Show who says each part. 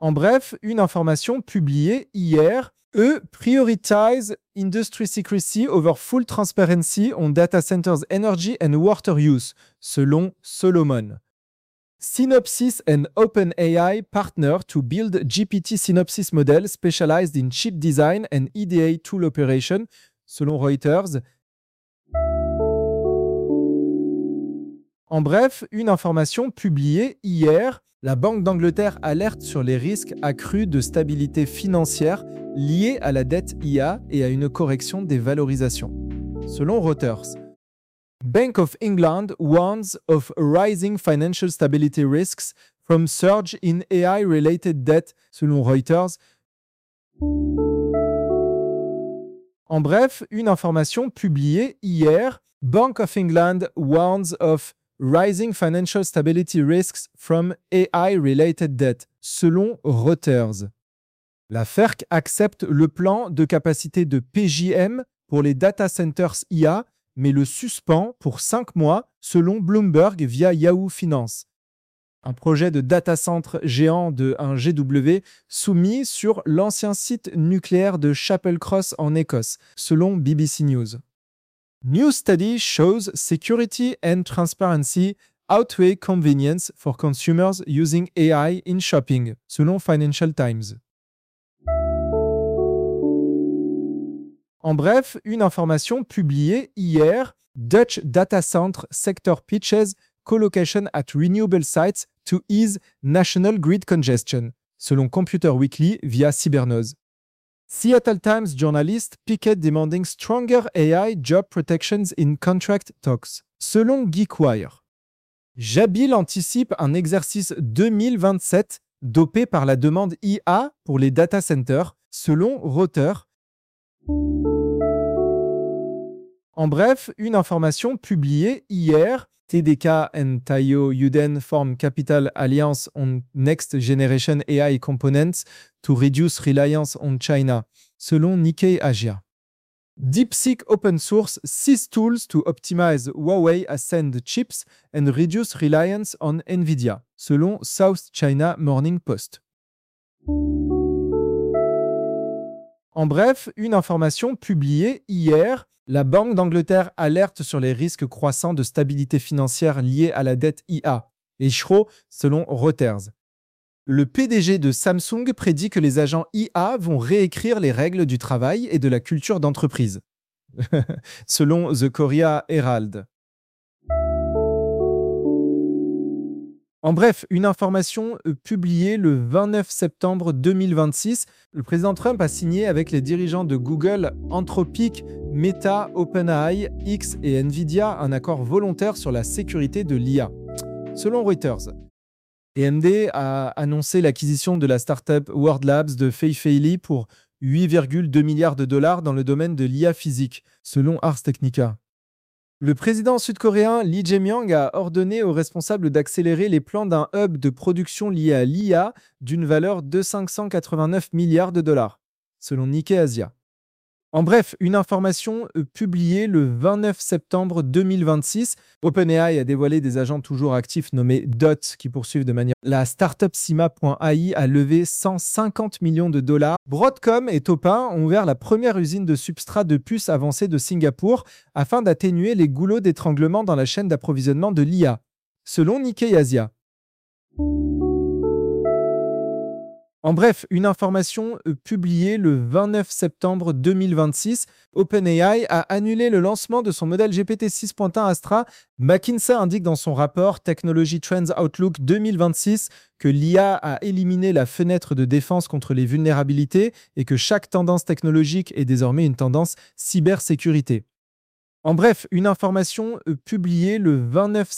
Speaker 1: En bref, une information publiée hier. Prioritize industry secrecy over full transparency on data centers energy and water use, selon Solomon. Synopsys and OpenAI partner to build GPT Synopsys model specialized in chip design and EDA tool operation, selon Reuters. En bref, une information publiée hier. La Banque d'Angleterre alerte sur les risques accrus de stabilité financière liés à la dette IA et à une correction des valorisations. Selon Reuters, Bank of England warns of rising financial stability risks from surge in AI-related debt, selon Reuters. En bref, une information publiée hier. Bank of England warns of rising financial stability risks from AI-related debt, selon Reuters. La FERC accepte le plan de capacité de PJM pour les data centers IA, mais le suspend pour 5 mois, selon Bloomberg via Yahoo Finance. Un projet de data center géant de 1 GW soumis sur l'ancien site nucléaire de Chapel Cross en Écosse, selon BBC News. New study shows security and transparency outweigh convenience for consumers using AI in shopping, selon Financial Times. En bref, une information publiée hier. Dutch data center sector pitches colocation at renewable sites to ease national grid congestion, selon Computer Weekly via Cybernose. Seattle Times journalist picket demanding stronger AI job protections in contract talks, selon GeekWire. Jabil anticipe un exercice 2027 dopé par la demande IA pour les data centers, selon Reuters. En bref, une information publiée hier. TDK and Taiyo Yuden form Capital Alliance on Next Generation AI Components to reduce reliance on China, selon Nikkei Asia. DeepSeek Open Source 6 tools to optimize Huawei Ascend chips and reduce reliance on NVIDIA, selon South China Morning Post. En bref, une information publiée hier. La Banque d'Angleterre alerte sur les risques croissants de stabilité financière liés à la dette IA. Et Schro, selon Reuters. Le PDG de Samsung prédit que les agents IA vont réécrire les règles du travail et de la culture d'entreprise. Selon The Korea Herald. En bref, une information publiée le 29 septembre 2026. Le président Trump a signé avec les dirigeants de Google, Anthropic, Meta, OpenAI, X et Nvidia un accord volontaire sur la sécurité de l'IA. Selon Reuters, AMD a annoncé l'acquisition de la startup World Labs de Fei Fei Li pour 8,2 milliards de dollars dans le domaine de l'IA physique, selon Ars Technica. Le président sud-coréen Lee Jae-myung a ordonné aux responsables d'accélérer les plans d'un hub de production lié à l'IA d'une valeur de 589 milliards de dollars, selon Nikkei Asia. En bref, une information publiée le 29 septembre 2026. OpenAI a dévoilé des agents toujours actifs nommés DOT qui poursuivent de manière... La startup Sima.ai a levé 150 millions de dollars. Broadcom et Topin ont ouvert la première usine de substrat de puces avancée de Singapour afin d'atténuer les goulots d'étranglement dans la chaîne d'approvisionnement de l'IA, selon Nikkei Asia. En bref, une information publiée le 29 septembre 2026. OpenAI a annulé le lancement de son modèle GPT 6.1 Astra. McKinsey indique dans son rapport Technology Trends Outlook 2026 que l'IA a éliminé la fenêtre de défense contre les vulnérabilités et que chaque tendance technologique est désormais une tendance cybersécurité. En bref, une information publiée le 29